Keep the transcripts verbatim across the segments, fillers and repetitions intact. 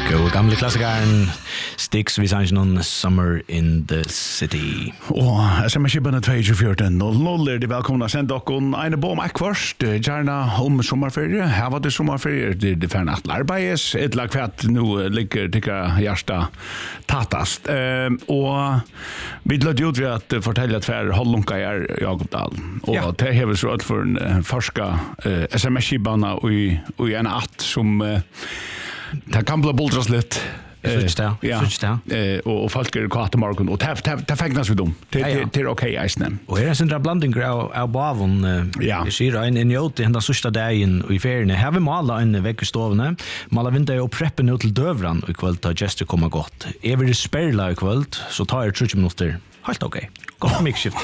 God gamle klassikeren Styx vi sang noen Summer in the City. Og S M S-skippene tjue fjorten null null er de velkomna send dokken eine bom ek først, gjerne om sommerferie. Her var det sommerferie, det er færre natt arbeides, et lag fett nå ligger tikka hjersta tatast. Uh, og vi lød ut ved at fortelle at færre holdlunka er Jakobdal. Og ja. Det hever så alt for en uh, forska uh, S M S-skippene og en att som uh, det kan bli bultras litt. Switch down. Ja. Switch down. Eh och och folk är kvar till morgon och ta ta ta fängnas vi dem. Det det det är okej isnen. Och här är en blandning av av bavon. Ja. Jag ser en en jot den sista dagen i ferien. Här vi måla en veckostovne. Måla vinter och preppa nu till dövran och kväll ta gester komma gott. Är vi det spärla i kväll så tar jag tjugo minuter. Helt okej. Gott mixskift.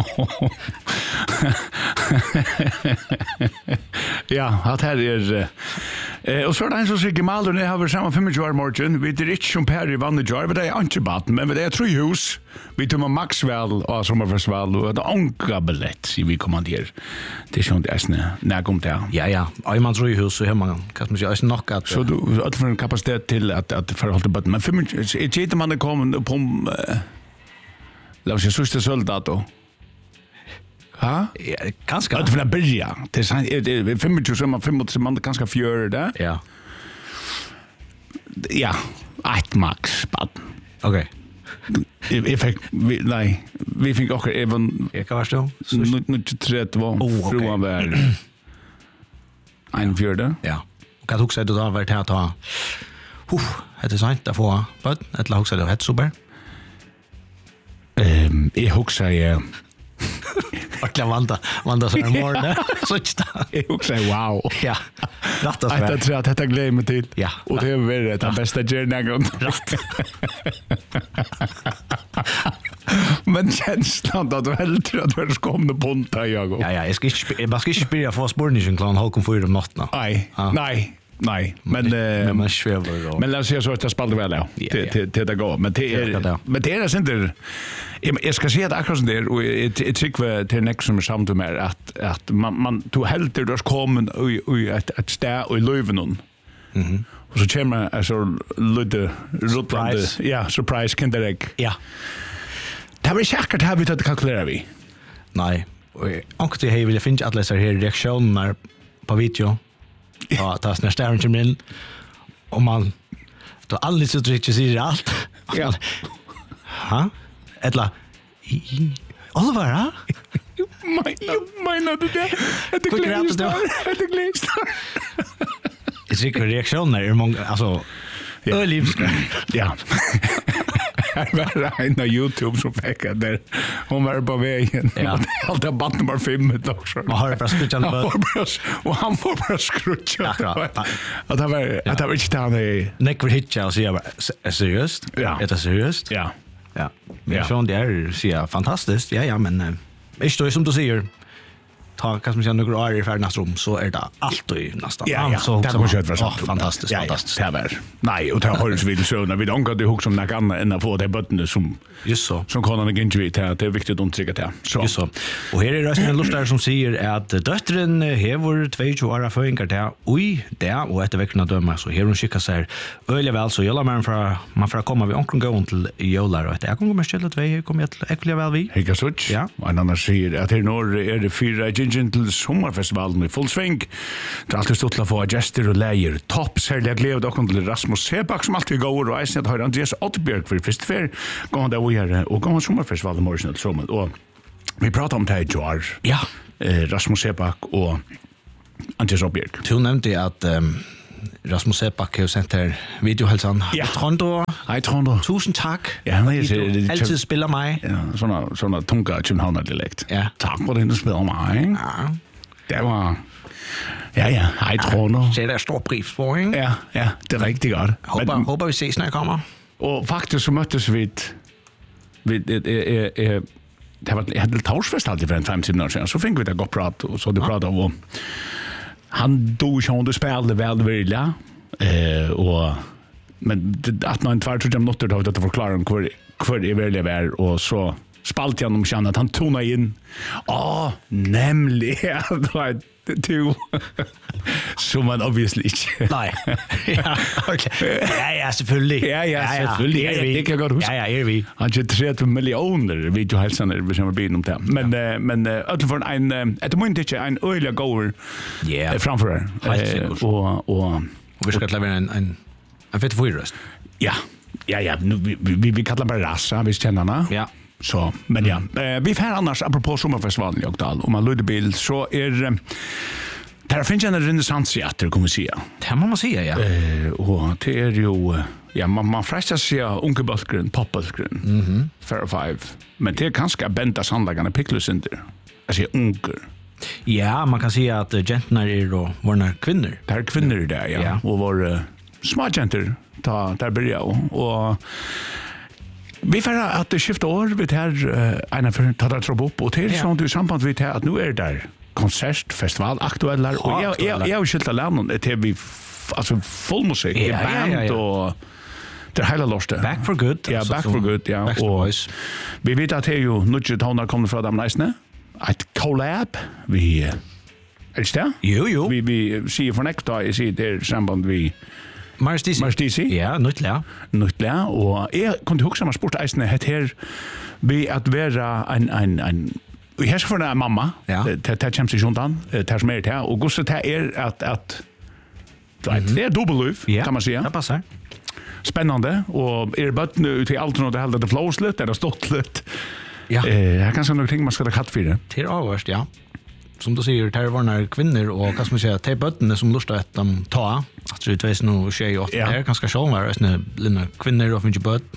Ja, att här är eh och så där så sig gemal och det har vi samma fem år morgon. Vi det rich som Perry vann det jar, men det är inte bad, men det är tre hus. Vi tog Maxwell och sommarfestival och det anka biljett så vi kommanderar. Det är sånt det är när kom det. Ja ja, I man tror hus så hur man kan man ju också nog att så du att för en kapacitet till att att förhålla bad, men fem är inte man kommer på låt oss just soldat då. Ja, ganska. Att för börja. Det är tjugofem som man fem som man ganska fjör där. Ja. Ja, ett max bad. Okej. Vi fick vi nej, vi fick också även jag kan förstå. Nu nu tre två från var en fjärde. Ja. Och kan också då varit här ta. Uff, det är sant att få bad. Ett lag så det är super. Ehm, jag huxar ju Verkligen vanda, vanda så är morgon. Så inte. Jag huxar wow. Ja. Rätta så. Jag tror att detta glädjer mig till. Ja. Och det är väl det bästa journey. Rätt. Men känslan då du helt att du ska komma på punta jag. Ja ja, jag ska inte man ska inte spela för spårningen klan halv kom för om natten. Nej. Nej. Nej, men men man svävar då. Men låt oss säga så att det spelar väl ja. Det det det det går, men det är men det är inte jag ska säga det akkurat som det och ett tycker till nästa som samt med att att man man tog helt det kommer och ett ett stä och i löven. Mhm. Och så kommer alltså lite rullande. Ja, surprise kan det. Ja. Det har vi säkert har vi det kalkylerar vi. Nej. Och och det här vill jag finna att läsa här reaktioner på video. Ja, tas när stjärnan kommer in och man då aldrig så riktigt säger allt. Ja. Ha? Ettla Oliver, ha? Menar du det? Det är glest. Det är glest. Det är säkert reaktioner är många alltså öliviska. Ja. Här var en av YouTube som fick där. Hon var på vägen. Ja. Allt det band nummer fem också. Man har bara skrutit på. Och han får bara skrutit. Akkurat. Att det var att det var inte han i Neck hitcha så jag seriöst. Ja. Är det seriöst? Ja. Ja. Men så det är så ja fantastiskt. Ja ja men är det som du säger. Ta kan man säga några år i färnas rum så är det allt i nästan. Ja, ja. Så det går kört för så fantastiskt ja, fantastiskt. Ja, det nej, och det har ju vill så när vi då går det hus som något annat än att få det bottnen som just så. Som kan man inte veta att det är viktigt att understryka det. Så. Just så. Och här är det en lustar som säger att döttren har tjugo år föringar där. Oj, där och efter veckorna döma så här hon skickar sig öliga väl så jag man för man för komma vi onkel gå till jolar och jag kommer med stället två kommer jag till äckliga väl vi. Hej så. Ja. En annan säger att det norr är det fyra gentle sommarfestivalen i full sving. Det är alltid stått att få gester och lejer. Topp särskilt glädje och till Rasmus Sebak som alltid går och ägsen att höra Andreas Ottbjörk för första fär. Gång där vi är och gång sommarfestivalen morgon så och vi pratar om det här George. Ja. Eh, Rasmus Sebak och Andreas Ottbjörk. Du nämnde att um, Rasmus Sebak har sendt her videohälsan. Ja. Trondor. Hej Trondor. Tusen tack. Ja, men jag ser alltid spelar mig. Ja, såna såna tunga Københavner-dialekt. Ja. Tack för att du spelar mig. Ja. Det var ja, ja. Hej Trondor. Så det är stor pris på, ikke? Ja, ja, det är riktigt godt. Hoppas men, hoppas vi ses när jag kommer. Och faktiskt så möttes vi vi det är är det var ett helt tauschfest alltid för en fem timmar sedan. Så fick vi det gott prat och så det pratade om han då ju hon spelade väl väl eh och men att man två tre minuter då att förklara om hur hur det är väl är och så spalt jag om känna att han tona in. Ja, nämligen att du som man obviously inte. Nej. Ja, okej. Ja, ja, selvfølgelig. Ja, ja, selvfølgelig. Ja, ja, det kan jag godt huske. Ja, ja, er vi. Han har trettio miljoner videohälsande som har bilen om det. Men ja. men öll för en ett måste inte en öliga goer. Ja. Framför. Och och och vi ska klara en en en fett förröst. Ja. Ja, ja, nu, vi, vi, vi kallar bara rassa, vi känner henne. Ja. Så, men ja. Eh, vi får annars, apropå sommarfestivalen i Åkdal, om man lyder bil, så är det finns en renässans i att det kommer säga. Det må man säga, ja. Eh, och det är ju, ja, man, man frestar sig av unkebalkgrunn, popbalkgrunn, Mhm. Fair Five. Men det är ganska bänta sandlagarna picklusinder. Jag säger unker. Ja, man kan säga att gentarna är då våra kvinnor. Det är kvinnor där, ja. Ja. Och vår uh, små gentar, ta, där börjar jag. Och vi får att det skiftar år, vi tar uh, ena för att ta det upp, och det är sånt i samband vi tar att nu är det där konsert, festival, aktuella, och jag, jag, jag har skilt att lära det är vi f- alltså full musik, Ja, band ja, ja, ja. och det är hela lörste. Back for good. Ja, alltså, back som for good, ja. Backstreet Och Boys. vi vet att det är ju nudget toner kommer från dem nästan. Ett collab, vi är det det? Jo, jo. Vi vi ser från ekta i sig det samband vi Mars D C. Mars D C. Ja, nyttliga. Nyttliga, og jeg kunne huske meg spurt eisene het her vi at være en, en, en og her skal for en mamma, Ja. det det kommer seg juntan, det som er det, og gusse det er at, at det er dobbeltløv, Ja, kan man si. det passar. Spennende, og er bøttene ut i alt og det heldet det flås litt, er det stått litt. Ja. Eh, jeg kan se noen ting man skal ha katt for det. Till avvärst, ja. Som du säger, det här var när kvinnor och vad ska man säga, det är bötterna som lustar att de tar. Att det är tvåtusen och tjugoåtta. Ja. Det är ganska själv var det lilla kvinnor och finns böt.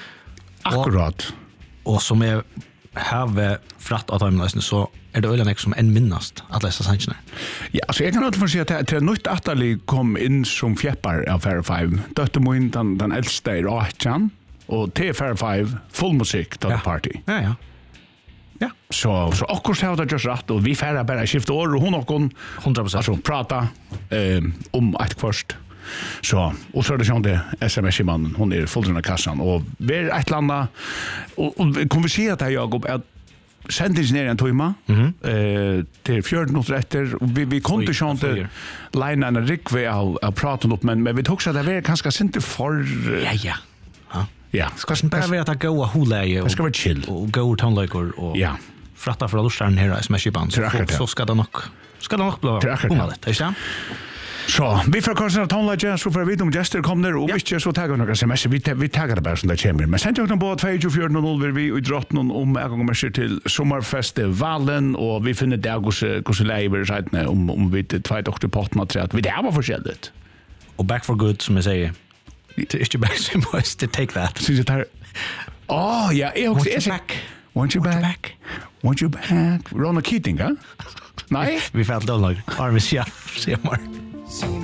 Akkurat. Och som är have fratt av dem så är det ölen som en minnast att läsa sanchnar. Ja, alltså jag kan inte få säga att det är nytt atterlig kom in som fjäppar av Fair Five. Dötte min den, den äldsta i Rachan och till Fair Five full musik till Ja. party. Ja, ja. Ja, Så så akkurat har det just rätt och vi färra bara skifta år och hon och hon hundra procent. alltså prata eh, om ett först. Så och så är det sånt det S M S i mannen hon är full i kassan och vi är ett landa och, och kommer vi se att jag går att sendis ner en timme Mhm. eh till fjorton minuter efter och vi vi kunde Oj, ju inte flyger. line en rikve av av prata upp men men vi tog så det var ganska sent för Ja, ja. Ja. ja Ska inte bara vara att gå huläge det ska vara chill. och gå tonlökor och Ja. fratta för lustarna här i Smashband. Det är akkurat det. Så ska det nog ska det nog bli. Det är akkurat det. Inte sant? Så, vi får kanskje tonelager, så får vi vite om gjester kommer, og hvis ikke så tager vi noen sms, vi, vi tager det bare som det kommer. Men sent jo på tjuefire null vil vi i drottenen om jeg ganger messer til sommerfestivalen, og vi finner det hvordan leier reitene om, om vi tvei doktor pottene til at vi det var forskjellig. Och back for good som jag säger. Det är inte Backstreet Boys to take that. Synes jeg tar... Åh, ja, jeg også... Want you back? Want you back? Want you back? Rona Keating, ja? Nei? Vi får allt lag. Arvis ja. Se mar.